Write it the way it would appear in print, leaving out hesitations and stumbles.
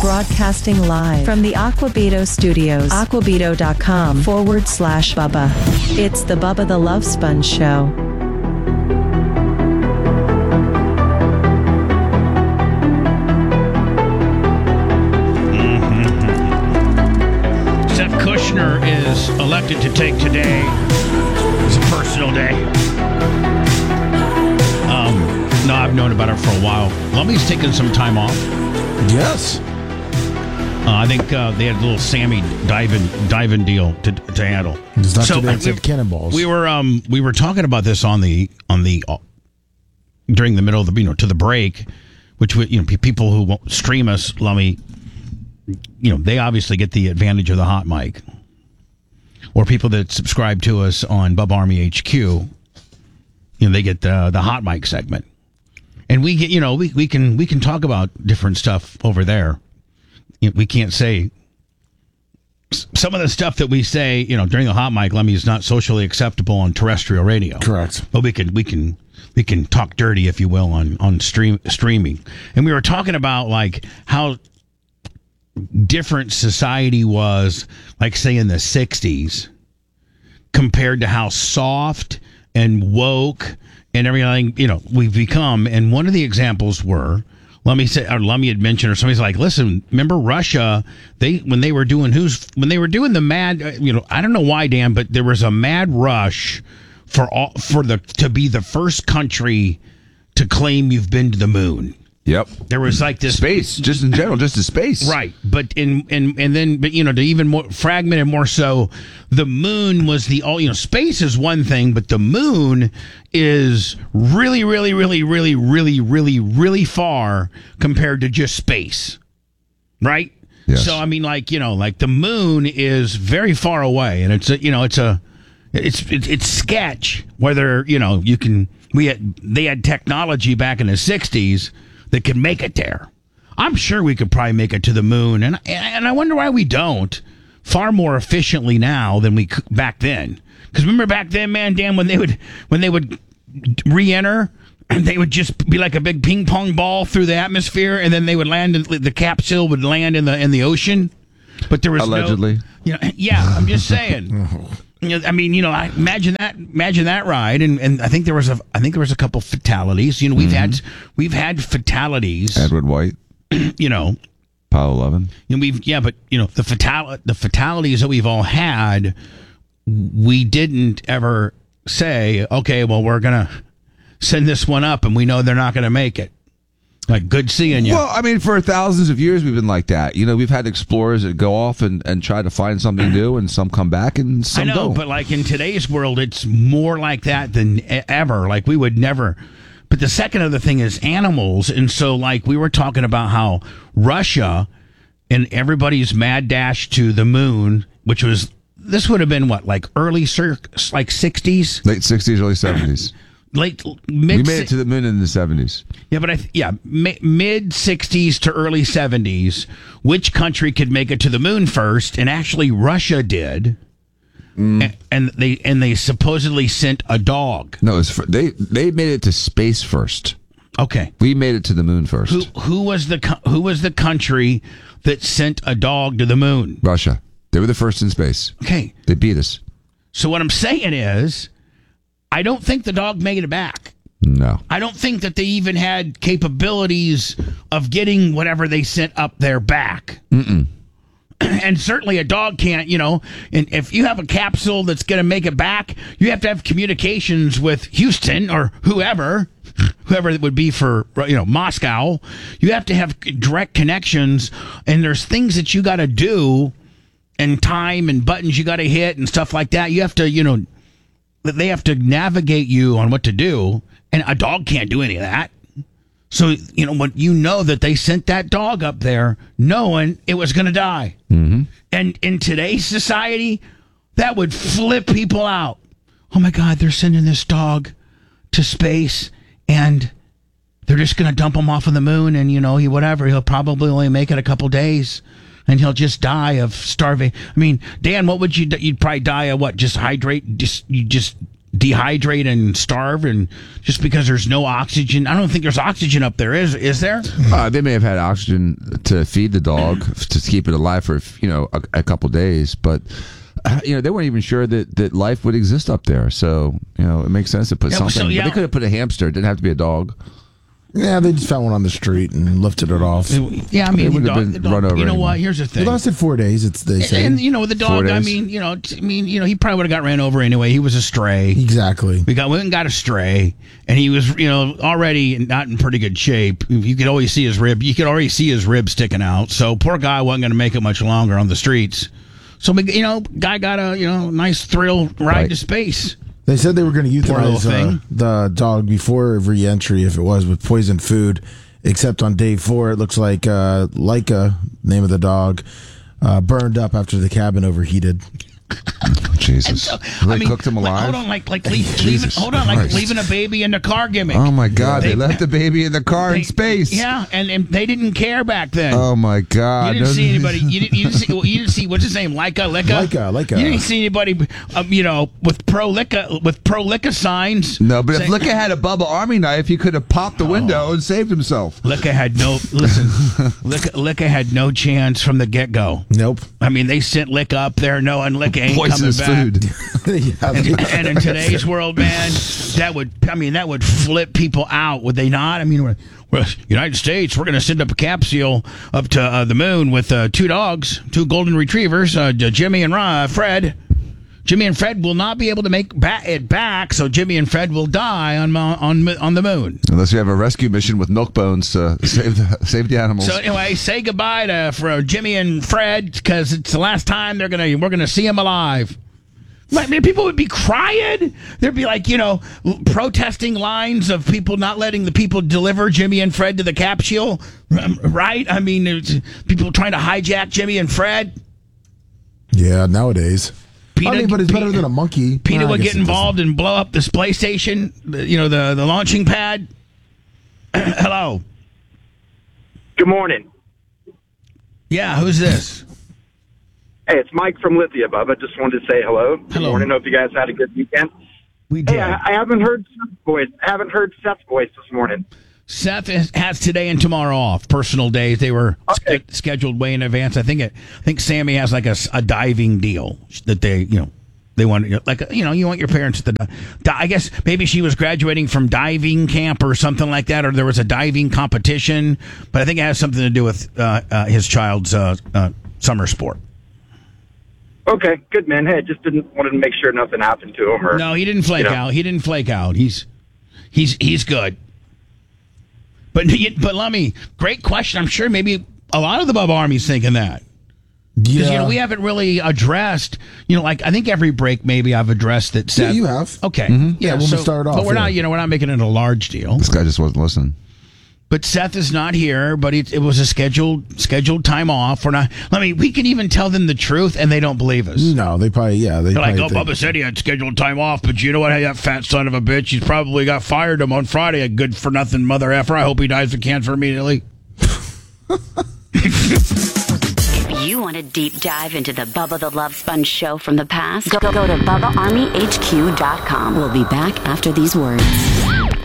Broadcasting live from the Aquabito Studios. Aquabito.com/Bubba. It's the Bubba the Love Sponge Show. Seth Kushner is elected to take today as a personal day. No, I've known about her for a while. Lummy's taking some time off. Yes. I think they had a little Sammy diving deal to handle. It's not too bad. It's cannonballs. We were talking about this on the during the middle of the to the break, which people who won't stream us, Lummy, they obviously get the advantage of the hot mic, or people that subscribe to us on Bub Army HQ, they get the hot mic segment, and we get we can talk about different stuff over there. We can't say some of the stuff that we say, during the hot mic, Lemmy, is not socially acceptable on terrestrial radio. Correct. But we can talk dirty, if you will, on streaming. And we were talking about like how different society was, like say in the 60s, compared to how soft and woke and everything, we've become. And one of the examples were, Lummy had mentioned, or somebody's like, listen, remember Russia? When they were doing the mad, I don't know why, Dan, but there was a mad rush to be the first country to claim you've been to the moon. Yep. There was like this space, just in general, just to space, right? But to even more fragmented, more so, the moon was space is one thing, but the moon is really, really, really, really, really, really, really far compared to just space, right? Yes. So I mean, like the moon is very far away, and it's sketch whether they had technology back in the 60s that could make it there. I'm sure we could probably make it to the moon, and I wonder why we don't far more efficiently now than we could back then. Because remember back then, man, Dan, when they would re-enter, they would just be like a big ping pong ball through the atmosphere, and then they would land. The capsule would land in the ocean. But there was allegedly. Yeah, I'm just saying. I mean, imagine that ride, and I think there was a couple fatalities. We've had fatalities. Edward White. Apollo 11. But the fatalities that we've all had, we didn't ever say, okay, well, we're gonna send this one up, and we know they're not gonna make it. Like, good seeing you. Well, I mean, for thousands of years, we've been like that. We've had explorers that go off and try to find something new, and some come back and some don't. I know, but like in today's world, it's more like that than ever. Like, we would never. But the second other thing is animals. And so, like, we were talking about how Russia and everybody's mad dash to the moon, which was, this would have been what, like early, like 60s? Late 60s, early 70s. We made it to the moon in the 70s. Yeah, but mid 60s to early 70s. Which country could make it to the moon first? And actually, Russia did. And they supposedly sent a dog. No, they made it to space first. Okay, we made it to the moon first. Who was the country that sent a dog to the moon? Russia. They were the first in space. Okay, they beat us. So what I'm saying is, I don't think the dog made it back. No. I don't think that they even had capabilities of getting whatever they sent up there back. Mm-mm. And certainly a dog can't, and if you have a capsule that's going to make it back, you have to have communications with Houston or whoever it would be for, Moscow. You have to have direct connections, and there's things that you got to do and time and buttons you got to hit and stuff like that. You have to, they have to navigate you on what to do, and a dog can't do any of that. So, that they sent that dog up there knowing it was going to die. Mm-hmm. And in today's society, that would flip people out. Oh, my God, they're sending this dog to space, and they're just going to dump him off on the moon, and, he'll probably only make it a couple days, and he'll just die of starving. I mean, Dan, what would you'd probably die of what? Just hydrate? You just dehydrate and starve, and just because there's no oxygen. I don't think there's oxygen up there. Is there? They may have had oxygen to feed the dog to keep it alive for a couple days, but they weren't even sure that life would exist up there. So it makes sense to put something. But they could have put a hamster. It didn't have to be a dog. Yeah, they just found one on the street and lifted it off. Yeah, I mean, it would have been run over. You know what? Here's the thing. It lasted 4 days. They say, and the dog. I mean, he probably would have got ran over anyway. He was a stray. Exactly. We went and got a stray, and he was, already not in pretty good shape. You could always see his rib. You could already see his rib sticking out. So poor guy wasn't going to make it much longer on the streets. So guy got a nice thrill ride to space. They said they were going to euthanize the dog before re-entry if it was with poisoned food, except on day 4, it looks like Leica, name of the dog, burned up after the cabin overheated. Jesus. They cooked him alive? Hold on, leaving a baby in the car gimmick. Oh, my God. They left the baby in the car in space. Yeah, and they didn't care back then. Oh, my God. You didn't see anybody. You didn't see, what's his name? Leica? Leica. You didn't see anybody, with pro Leica signs. No, but if Leica had a Bubba Army knife, he could have popped the window and saved himself. Leica had no chance from the get-go. Nope. I mean, they sent Leica up there knowing Leica ain't Poisonous coming back. Food. And in today's world, man, that would flip people out, would they not? I mean, we're United States, we're going to send up a capsule up to the moon with 2 dogs, 2 golden retrievers, Jimmy and Fred. Jimmy and Fred will not be able to make it back, so Jimmy and Fred will die on the moon. Unless you have a rescue mission with milk bones to save the animals. So anyway, say goodbye for Jimmy and Fred, because it's the last time we're gonna see them alive. Like, people would be crying. There'd be protesting lines of people not letting the people deliver Jimmy and Fred to the capsule, right? I mean, there's people trying to hijack Jimmy and Fred. Yeah, nowadays. But it's better than a monkey. PETA would get involved and blow up this PlayStation, the launching pad. Hello. Good morning. Yeah, who's this? Hey, it's Mike from Lithia, Bubba. Just wanted to say hello. Good morning. Hope you guys had a good weekend. We did. Hey, I haven't heard Seth's voice this morning. Seth has today and tomorrow off, personal days. They were scheduled way in advance. I think Sammy has like a diving deal that they want, you want your parents to, I guess maybe she was graduating from diving camp or something like that, or there was a diving competition, but I think it has something to do with his child's summer sport. Okay, good, man. Hey, just wanted to make sure nothing happened to him. No, he didn't flake out. He didn't flake out. He's good. But Lummy, great question. I'm sure maybe a lot of the Bubba Army's thinking that. Because, we haven't really addressed, I think every break maybe I've addressed that. Seth, yeah, you have. Okay. Mm-hmm. Yeah, when we started off. But we're not, we're not making it a large deal. This guy just wasn't listening. But Seth is not here, but it was a scheduled time off. We can even tell them the truth, and they don't believe us. No, they probably, They're like, Bubba said he had scheduled time off, but you know what? Hey, that fat son of a bitch, he's probably got fired him on Friday, a good-for-nothing mother effer. I hope he dies of cancer immediately. If you want a deep dive into the Bubba the Love Sponge show from the past, go to BubbaArmyHQ.com. We'll be back after these words.